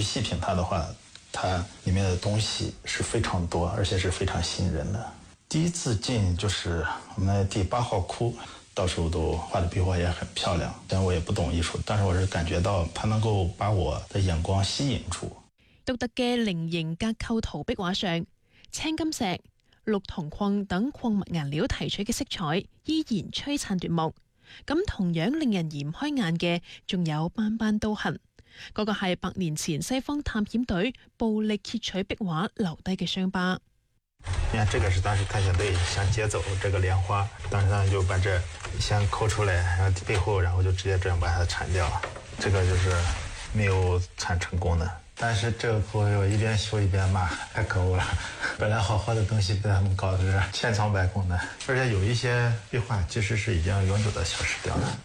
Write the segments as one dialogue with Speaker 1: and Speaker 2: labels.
Speaker 1: 细品它的话，它里面的东西是非常多，而且是非常吸引人的。第一次进就是我们的第8号窟，到时候都画的壁画也很漂亮。虽然我也不懂艺術，但是我是感覺到它能夠把我的眼光吸引住。
Speaker 2: 獨特嘅菱形格構圖壁畫上，青金石、綠銅礦等礦物顏料提取嘅色彩依然璀璨奪目。咁同樣令人移唔開眼嘅，仲有斑斑刀痕。嗰個係100年前西方探險隊暴力竊取壁畫留低嘅傷疤。
Speaker 1: 你看，這個是當時探險隊想劫走這個蓮花，當時他們就把這先摳出來，然後背後，然後就直接這樣把它鏟掉。這個就是沒有鏟成功的。但是這個窟我一邊修一邊罵，太可惡了！本來好好的東西被他們搞得是千瘡百孔的，而且有一些壁畫其實是已經永久的消失掉了。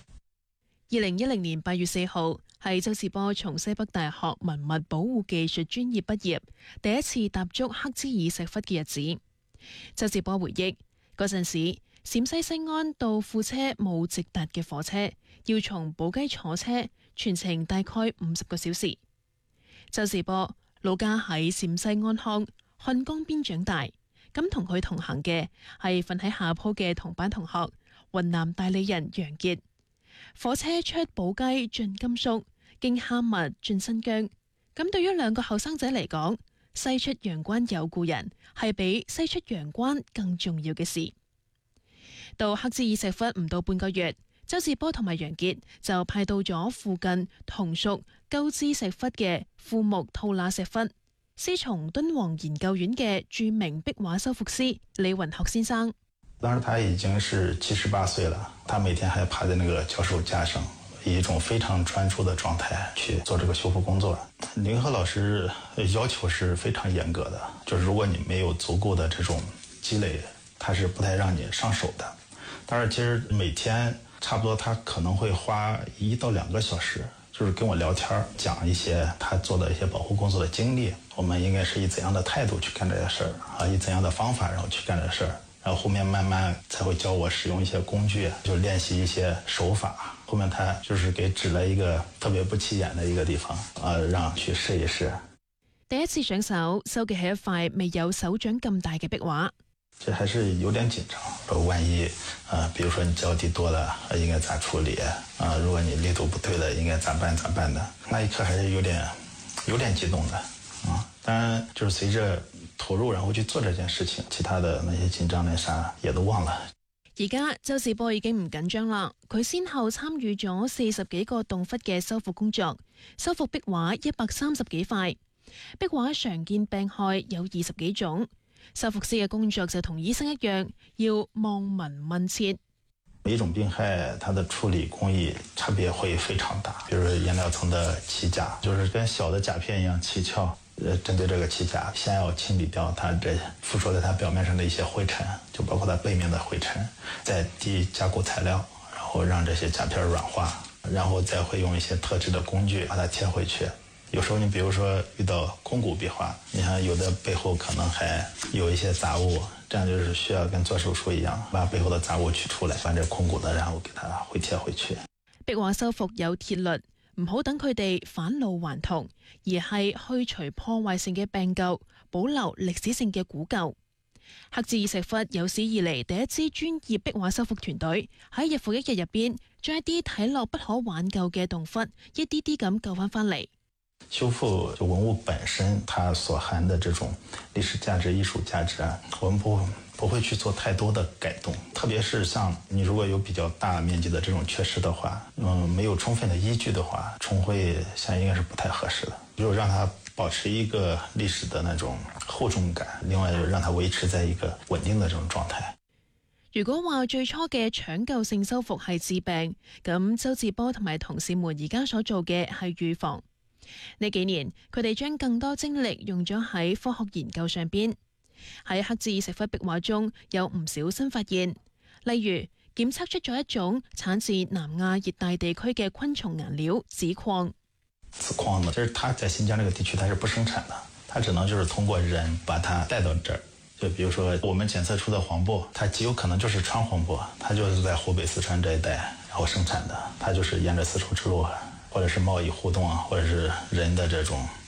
Speaker 2: 2010年8月4號係周志波從西北大學文物保護技術專業畢業，第一次踏足黑茲爾石窟嘅日子。周志波回憶嗰陣時，陝西西安到庫車冇直達嘅火車，要從寶雞坐車，全程大概50個小時。周志波老家喺陝西安康漢江邊長大，咁同佢同行嘅係瞓喺下鋪嘅同班同學雲南大理人楊傑。火車出寶雞進甘肅，經哈密進新疆。咁對於兩個後生仔嚟講，西出陽關有故人係比西出陽關更重要嘅事。到黑茲爾石窟唔到半個月，周志波同埋楊傑就派到咗附近同屬鳩茲石窟嘅庫木吐納石窟，師從敦煌研究院嘅著名壁畫修復師李雲學先生。
Speaker 1: 當時他已經是78歲了，他每天還趴在那個教授架上，以一種非常專注的狀態去做這個修復工作。林和老師要求是非常嚴格的，就是如果你沒有足夠的這種積累，他是不太讓你上手的。但是其實每天差不多他可能會花1到2個小時，就是跟我聊天，講一些他做的一些保護工作的經歷，我們應該是以怎樣的態度去幹這些事兒，以怎樣的方法然後去幹這些事兒。然後後面慢慢才會教我使用一些工具，就練習一些手法。後面他就是給指了一個特別不起眼的一個地方，讓去試一試。
Speaker 2: 第一次上手收嘅係一塊未有手掌咁大嘅壁畫，
Speaker 1: 這還是有點緊張。萬一比如說你腳底多了，應該咋處理？如果你力度不對了，應該咋辦的？那一刻還是有點激動的。當然就是隨着投入，然後去做這件事情，其他的那些緊張那啥也都忘了。
Speaker 2: 而家周志波已經唔緊張啦，佢先後參與咗40幾個洞窟嘅修復工作，修復壁畫130幾塊。壁畫常見病害有20幾種，修復師嘅工作就同醫生一樣，要望聞問切。
Speaker 1: 每一種病害，它的處理工藝差別會非常大。比如顏料層的起甲，就是跟小的甲片一樣起翹。針對這個起甲，先要清理掉它這附着在它表面上的一些灰塵，就包括它背面的灰塵，再滴加固材料，然後讓這些甲片軟化，然後再會用一些特製的工具把它貼回去。有時候你比如說遇到空骨壁畫，你看有的背後可能還有一些雜物，這樣就是需要跟做手術一樣，把背後的雜物取出來，把這空骨的然後給它回貼回去。
Speaker 2: 壁畫修復有鐵律，唔好等佢哋返老還童，而係去除破壞性嘅病舊，保留歷史性嘅古舊。黑茲爾石窟有史以嚟第一支專業壁畫修復團隊喺日復一日入邊，將一啲睇落不可挽救嘅洞窟一啲啲咁救翻嚟。
Speaker 1: 修復就文物本身，它所含的這種歷史價值、藝術價值啊，我們不會去做太多的改動。特別是像你如果有比較大面積的這種缺失的話，沒有充分的依據的話，重繪現在應該是不太合適的。就讓它保持一個歷史的那種厚重感，另外就讓它維持在一個穩定的這種狀態。
Speaker 2: 如果話最初嘅搶救性修復係治病，咁周志波同埋同事們而家所做嘅係預防。呢幾年，佢哋將更多精力用咗喺科學研究上邊。喺黑茲爾石窟壁畫中有唔少新發現，例如檢測出咗一種產自南亞熱帶地區嘅昆蟲顏料紫礦。
Speaker 1: 紫礦呢，就是它在新疆這個地區它是不生產的，它只能就是通過人把它帶到這兒。就比如說我們檢測出的黃布，它極有可能就是川黃布，它就是在湖北、四川這一帶然後生產的，它就是沿着絲綢之路或者是貿易互動啊，或者是人的這種